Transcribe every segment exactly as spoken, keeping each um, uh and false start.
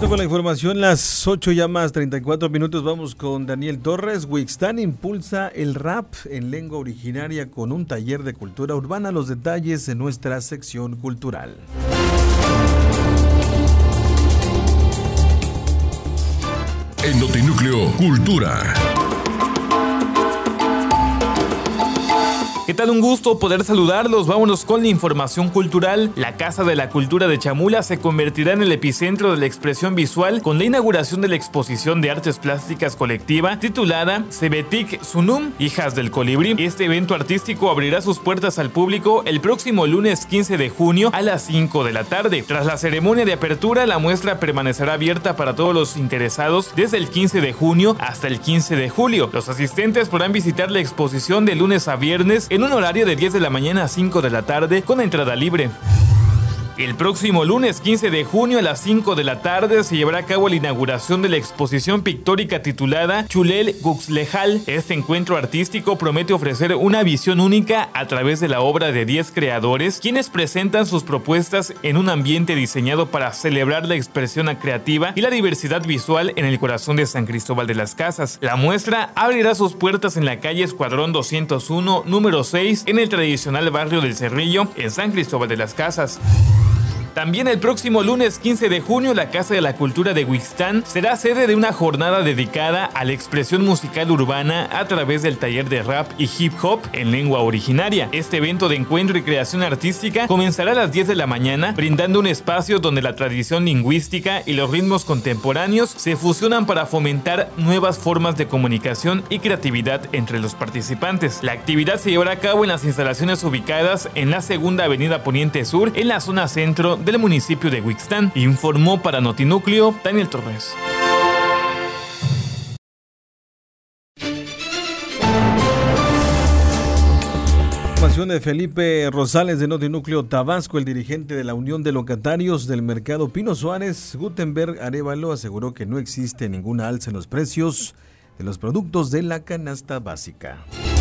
Listo con la información, las ocho ya más treinta y cuatro minutos. Vamos con Daniel Torres. Huixtán impulsa el rap en lengua originaria con un taller de cultura urbana. Los detalles en nuestra sección cultural. En Notinúcleo Cultura. ¿Qué tal? Un gusto poder saludarlos. Vámonos con la información cultural. La Casa de la Cultura de Chamula se convertirá en el epicentro de la expresión visual con la inauguración de la exposición de artes plásticas colectiva titulada Sebetik Sunum, Hijas del Colibrí. Este evento artístico abrirá sus puertas al público el próximo lunes quince de junio a las cinco de la tarde. Tras la ceremonia de apertura, la muestra permanecerá abierta para todos los interesados desde el quince de junio hasta el quince de julio. Los asistentes podrán visitar la exposición de lunes a viernes en un horario de diez de la mañana a cinco de la tarde con entrada libre. El próximo lunes quince de junio a las cinco de la tarde se llevará a cabo la inauguración de la exposición pictórica titulada Chulel Guxlejal. Este encuentro artístico promete ofrecer una visión única a través de la obra de diez creadores, quienes presentan sus propuestas en un ambiente diseñado para celebrar la expresión creativa y la diversidad visual en el corazón de San Cristóbal de las Casas. La muestra abrirá sus puertas en la calle Escuadrón doscientos uno, número seis, en el tradicional barrio del Cerrillo, en San Cristóbal de las Casas. También el próximo lunes quince de junio, la Casa de la Cultura de Huixtán será sede de una jornada dedicada a la expresión musical urbana a través del taller de rap y hip hop en lengua originaria. Este evento de encuentro y creación artística comenzará a las diez de la mañana, brindando un espacio donde la tradición lingüística y los ritmos contemporáneos se fusionan para fomentar nuevas formas de comunicación y creatividad entre los participantes. La actividad se llevará a cabo en las instalaciones ubicadas en la Segunda Avenida Poniente Sur, en la zona centro del municipio de Huixtán. Informó para Notinúcleo Daniel Torres. Información de Felipe Rosales de Notinúcleo Tabasco. El dirigente de la Unión de Locatarios del Mercado Pino Suárez, Gutenberg Arévalo, aseguró que no existe ninguna alza en los precios de los productos de la canasta básica.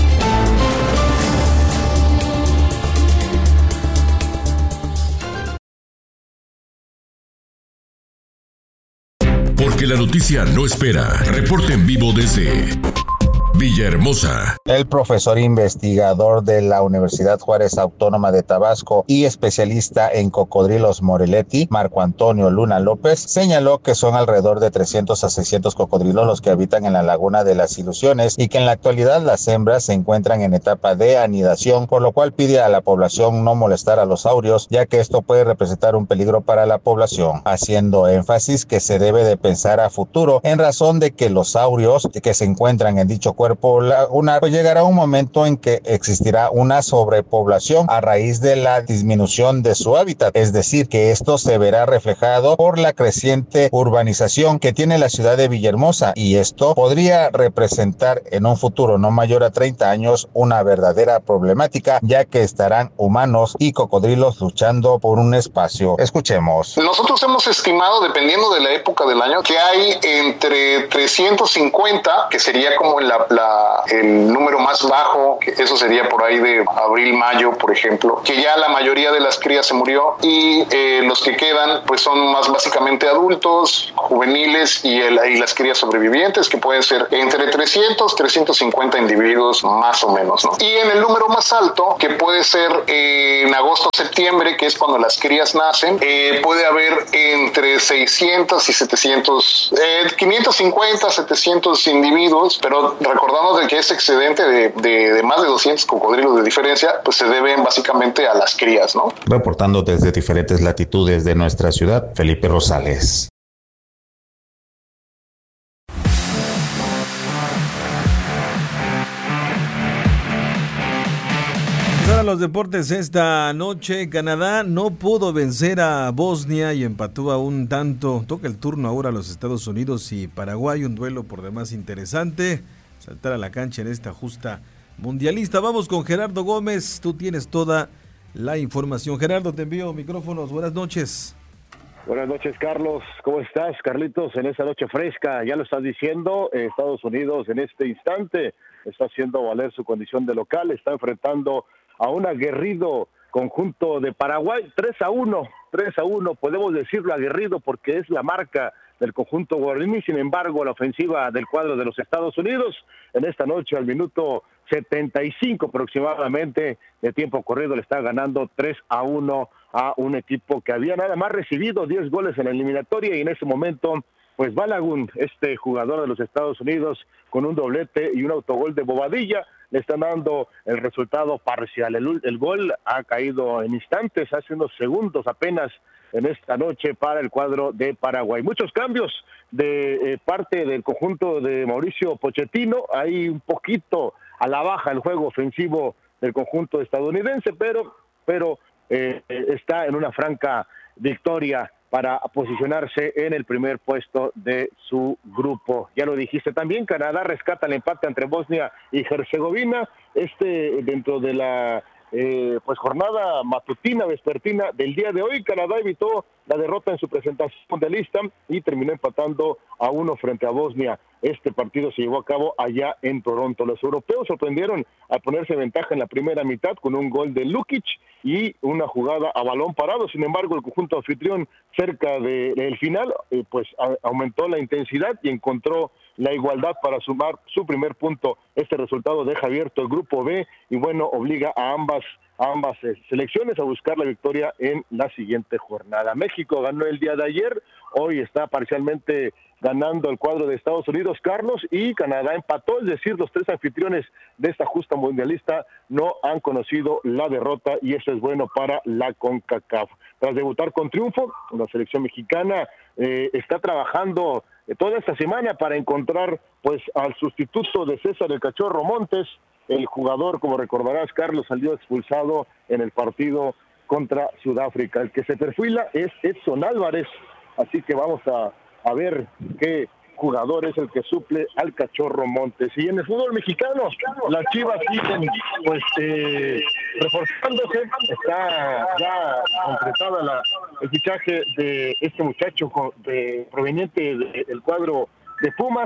Porque la noticia no espera. Reporte en vivo desde Villahermosa. El profesor investigador de la Universidad Juárez Autónoma de Tabasco y especialista en cocodrilos Moreletti, Marco Antonio Luna López, señaló que son alrededor de trescientos a seiscientos cocodrilos los que habitan en la Laguna de las Ilusiones y que en la actualidad las hembras se encuentran en etapa de anidación, por lo cual pide a la población no molestar a los saurios, ya que esto puede representar un peligro para la población, haciendo énfasis que se debe de pensar a futuro en razón de que los saurios que se encuentran en dicho cuerpo lagunar, pues llegará un momento en que existirá una sobrepoblación a raíz de la disminución de su hábitat, es decir, que esto se verá reflejado por la creciente urbanización que tiene la ciudad de Villahermosa, y esto podría representar en un futuro no mayor a treinta años una verdadera problemática, ya que estarán humanos y cocodrilos luchando por un espacio. Escuchemos. Nosotros hemos estimado, dependiendo de la época del año, que hay entre trescientos cincuenta, que sería como la, la el número más bajo, que eso sería por ahí de abril, mayo, por ejemplo, que ya la mayoría de las crías se murió, y eh, los que quedan pues son más básicamente adultos, juveniles y, el, y las crías sobrevivientes, que pueden ser entre trescientos, trescientos cincuenta individuos más o menos, ¿no? Y en el número más alto, que puede ser eh, en agosto, septiembre, que es cuando las crías nacen, eh, puede haber entre seiscientos y setecientos, eh, quinientos cincuenta, setecientos individuos, pero recordamos de que ese excedente de, de, de más de doscientos cocodrilos de diferencia, pues se deben básicamente a las crías, ¿no? Reportando desde diferentes latitudes de nuestra ciudad, Felipe Rosales. Ahora los deportes esta noche. Canadá no pudo vencer a Bosnia y empató a un tanto. Toca el turno ahora a los Estados Unidos y Paraguay, un duelo por demás interesante. Saltar a la cancha en esta justa mundialista. Vamos con Gerardo Gómez, tú tienes toda la información. Gerardo, te envío micrófonos, buenas noches. Buenas noches, Carlos, ¿cómo estás, Carlitos? En esta noche fresca, ya lo estás diciendo, Estados Unidos en este instante está haciendo valer su condición de local, está enfrentando a un aguerrido conjunto de Paraguay, tres a uno, tres a uno, podemos decirlo aguerrido porque es la marca del conjunto guaraní. Sin embargo, la ofensiva del cuadro de los Estados Unidos en esta noche al minuto setenta y cinco aproximadamente de tiempo corrido le está ganando tres a uno a un equipo que había nada más recibido diez goles en la eliminatoria, y en ese momento pues Balagun, este jugador de los Estados Unidos, con un doblete y un autogol de Bobadilla, le están dando el resultado parcial. El, el gol ha caído en instantes, hace unos segundos apenas en esta noche para el cuadro de Paraguay. Muchos cambios de eh, parte del conjunto de Mauricio Pochettino. Hay un poquito a la baja el juego ofensivo del conjunto estadounidense, pero, pero eh, está en una franca victoria para posicionarse en el primer puesto de su grupo. Ya lo dijiste también, Canadá rescata el empate entre Bosnia y Herzegovina, este dentro de la eh, pues jornada matutina, vespertina del día de hoy. Canadá evitó la derrota en su presentación mundialista y terminó empatando a uno frente a Bosnia. Este partido se llevó a cabo allá en Toronto. Los europeos sorprendieron al ponerse en ventaja en la primera mitad con un gol de Lukic y una jugada a balón parado. Sin embargo, el conjunto anfitrión cerca de, del final eh, pues a, aumentó la intensidad y encontró la igualdad para sumar su primer punto. Este resultado deja abierto el grupo B y bueno, obliga a ambas a ambas eh, selecciones a buscar la victoria en la siguiente jornada. México ganó el día de ayer, hoy está parcialmente ganando el cuadro de Estados Unidos, Carlos, y Canadá empató, es decir, los tres anfitriones de esta justa mundialista no han conocido la derrota y eso es bueno para la CONCACAF. Tras debutar con triunfo, la selección mexicana eh, está trabajando eh, toda esta semana para encontrar pues al sustituto de César el Cachorro Montes. El jugador, como recordarás, Carlos, salió expulsado en el partido contra Sudáfrica. El que se perfila es Edson Álvarez, así que vamos a, a ver qué jugador es el que suple al Cachorro Montes. Y en el fútbol mexicano, las Chivas siguen pues eh, reforzándose. Está ya concretada la, el fichaje de este muchacho de, proveniente del cuadro de Pumas,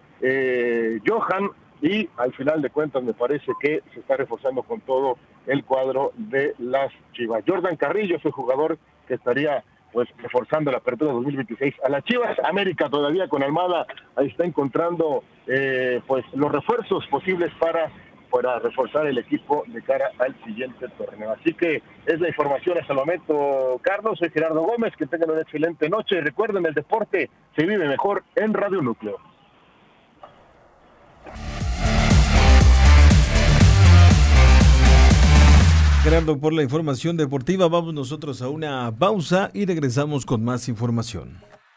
eh, Johan, y al final de cuentas me parece que se está reforzando con todo el cuadro de las Chivas. Jordan Carrillo es el jugador que estaría pues reforzando la apertura dos mil veintiséis a las Chivas. América todavía con Almada ahí está encontrando eh, pues los refuerzos posibles para, para reforzar el equipo de cara al siguiente torneo. Así que es la información hasta el momento, Carlos. Soy Gerardo Gómez, que tengan una excelente noche. Recuerden, el deporte se vive mejor en Radio Núcleo. Gerardo, por la información deportiva. Vamos nosotros a una pausa y regresamos con más información.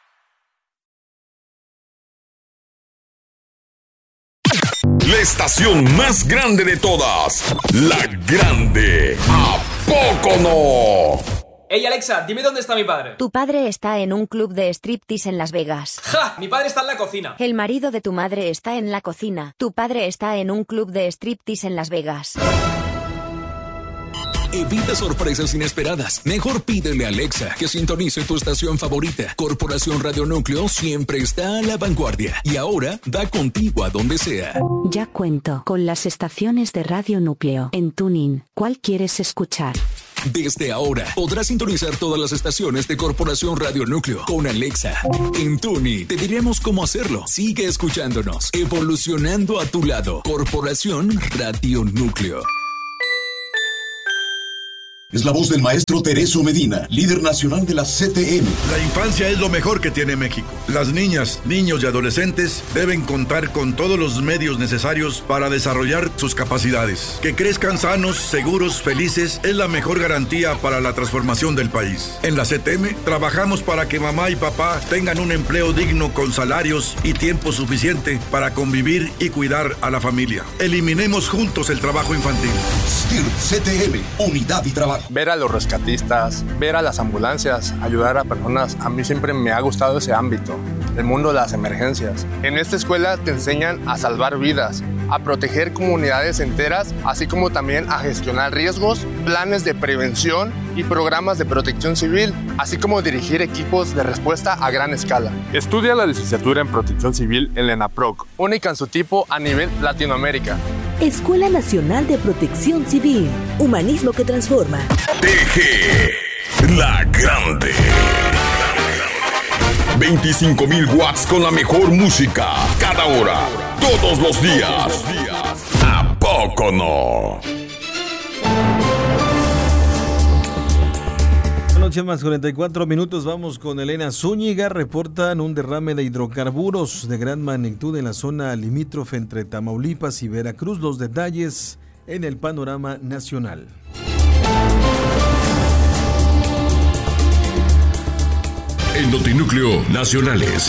La estación más grande de todas, La Grande. ¿A poco no? Ey, Alexa, dime dónde está mi padre. Tu padre está en un club de striptease en Las Vegas. ¡Ja! Mi padre está en la cocina. El marido de tu madre está en la cocina. Tu padre está en un club de striptease en Las Vegas. Evita sorpresas inesperadas. Mejor pídele a Alexa que sintonice tu estación favorita. Corporación Radio Núcleo siempre está a la vanguardia y ahora da contigo a donde sea. Ya cuento con las estaciones de Radio Núcleo en TuneIn. ¿Cuál quieres escuchar? Desde ahora podrás sintonizar todas las estaciones de Corporación Radio Núcleo con Alexa. En TuneIn te diremos cómo hacerlo. Sigue escuchándonos, evolucionando a tu lado. Corporación Radio Núcleo. Es la voz del maestro Tereso Medina, líder nacional de la C T M. La infancia es lo mejor que tiene México. Las niñas, niños y adolescentes deben contar con todos los medios necesarios para desarrollar sus capacidades. Que crezcan sanos, seguros, felices es la mejor garantía para la transformación del país. En la C T M trabajamos para que mamá y papá tengan un empleo digno con salarios y tiempo suficiente para convivir y cuidar a la familia. Eliminemos juntos el trabajo infantil. S T I R C T M, unidad y trabajo. Ver a los rescatistas, ver a las ambulancias, ayudar a personas, a mí siempre me ha gustado ese ámbito, el mundo de las emergencias. En esta escuela te enseñan a salvar vidas, a proteger comunidades enteras, así como también a gestionar riesgos, planes de prevención y programas de protección civil, así como dirigir equipos de respuesta a gran escala. Estudia la licenciatura en Protección Civil en la ENAPROC, única en su tipo a nivel Latinoamérica. Escuela Nacional de Protección Civil, humanismo que transforma. T G, La Grande. veinticinco mil watts con la mejor música. Cada hora. Todos los días. ¿A poco no? Noche más cuarenta y cuatro minutos, vamos con Elena Zúñiga. Reportan un derrame de hidrocarburos de gran magnitud en la zona limítrofe entre Tamaulipas y Veracruz. Los detalles en el panorama nacional. En Notinúcleo Nacionales.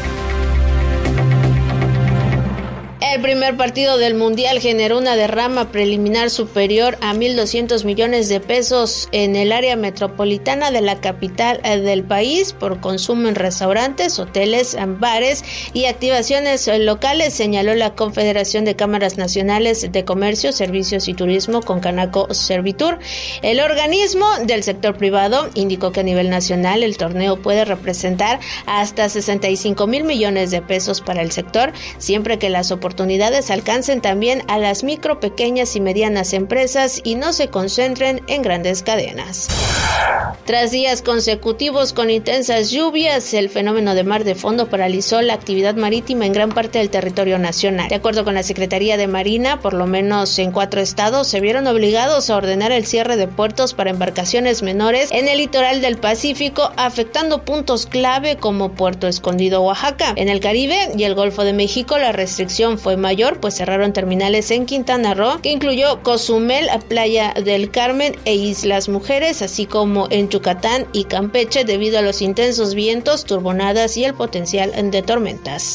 El primer partido del Mundial generó una derrama preliminar superior a mil doscientos millones de pesos en el área metropolitana de la capital del país por consumo en restaurantes, hoteles, bares y activaciones locales, señaló la Confederación de Cámaras Nacionales de Comercio, Servicios y Turismo con Canaco Servitur. El organismo del sector privado indicó que a nivel nacional el torneo puede representar hasta sesenta y cinco mil millones de pesos para el sector, siempre que las oportunidades Oportunidades alcancen también a las micro, pequeñas y medianas empresas y no se concentren en grandes cadenas. Tras días consecutivos con intensas lluvias, el fenómeno de mar de fondo paralizó la actividad marítima en gran parte del territorio nacional. De acuerdo con la Secretaría de Marina, por lo menos en cuatro estados se vieron obligados a ordenar el cierre de puertos para embarcaciones menores en el litoral del Pacífico, afectando puntos clave como Puerto Escondido, Oaxaca. En el Caribe y el Golfo de México, la restricción fue mayor, pues cerraron terminales en Quintana Roo, que incluyó Cozumel, Playa del Carmen e Islas Mujeres, así como en Yucatán y Campeche, debido a los intensos vientos, turbonadas y el potencial de tormentas.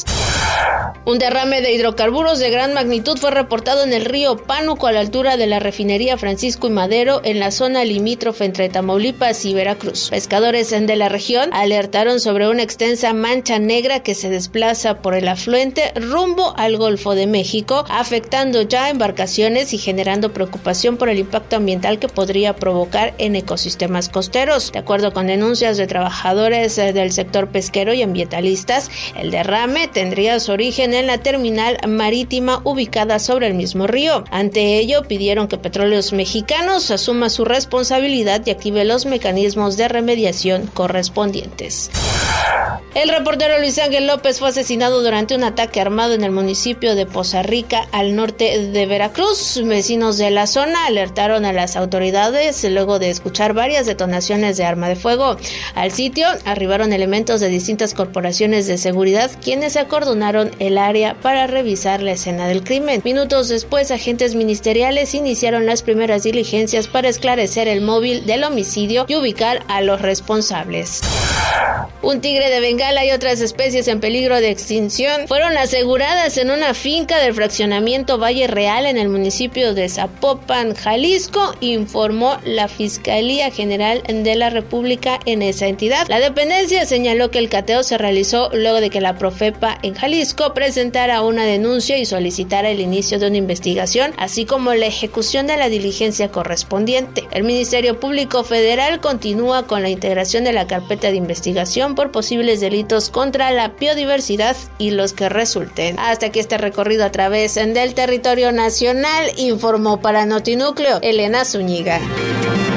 Un derrame de hidrocarburos de gran magnitud fue reportado en el río Pánuco a la altura de la refinería Francisco y Madero en la zona limítrofe entre Tamaulipas y Veracruz. Pescadores de la región alertaron sobre una extensa mancha negra que se desplaza por el afluente rumbo al Golfo de México, afectando ya embarcaciones y generando preocupación por el impacto ambiental que podría provocar en ecosistemas costeros. De acuerdo con denuncias de trabajadores del sector pesquero y ambientalistas, el derrame tendría su origen en la terminal marítima ubicada sobre el mismo río. Ante ello, pidieron que Petróleos Mexicanos asuma su responsabilidad y active los mecanismos de remediación correspondientes. El reportero Luis Ángel López fue asesinado durante un ataque armado en el municipio de Poza Rica, al norte de Veracruz. Vecinos de la zona alertaron a las autoridades luego de escuchar varias detonaciones de arma de fuego. Al sitio arribaron elementos de distintas corporaciones de seguridad, quienes acordonaron el área para revisar la escena del crimen. Minutos después, agentes ministeriales iniciaron las primeras diligencias para esclarecer el móvil del homicidio y ubicar a los responsables. Un tigre de Bengala y otras especies en peligro de extinción fueron aseguradas en una finca del fraccionamiento Valle Real en el municipio de Zapopan, Jalisco, informó la Fiscalía General de la República en esa entidad. La dependencia señaló que el cateo se realizó luego de que la Profepa en Jalisco presentara una denuncia y solicitara el inicio de una investigación, así como la ejecución de la diligencia correspondiente. El Ministerio Público Federal continúa con la integración de la carpeta de investigación por posibles delitos contra la biodiversidad y los que resulten. Hasta aquí este recorrido a través del territorio nacional, informó para Notinúcleo Elena Zúñiga.